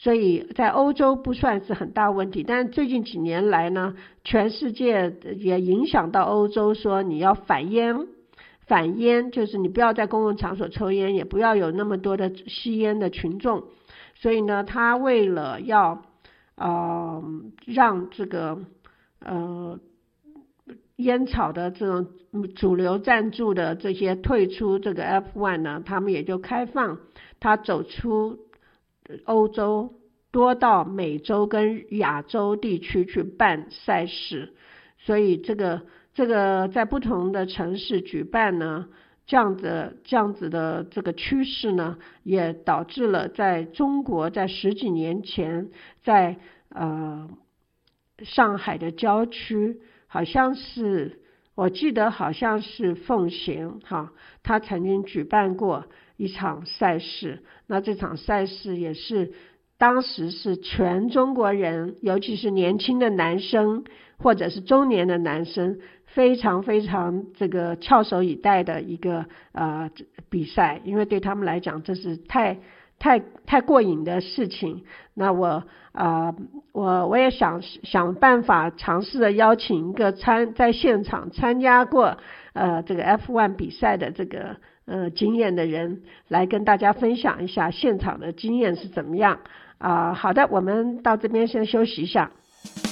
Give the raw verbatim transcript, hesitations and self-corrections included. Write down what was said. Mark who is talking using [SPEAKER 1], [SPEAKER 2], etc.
[SPEAKER 1] 所以在欧洲不算是很大问题。但最近几年来呢，全世界也影响到欧洲，说你要反烟，反烟就是你不要在公共场所抽烟，也不要有那么多的吸烟的群众。所以呢，他为了要呃让这个呃烟草的这种主流赞助的这些退出这个 F 一 呢，他们也就开放他走出欧洲，多到美洲跟亚洲地区去办赛事。所以这个这个在不同的城市举办呢，这样子这样子的这个趋势呢，也导致了在中国在十几年前，在呃上海的郊区，好像是我记得好像是奉贤哈，他曾经举办过一场赛事。那这场赛事也是当时是全中国人，尤其是年轻的男生或者是中年的男生，非常非常这个翘首以待的一个呃比赛，因为对他们来讲这是太太太过瘾的事情。那我啊、呃、我我也想想办法尝试的邀请一个参在现场参加过呃这个 F 一 比赛的这个呃经验的人，来跟大家分享一下现场的经验是怎么样啊、呃。好的，我们到这边先休息一下。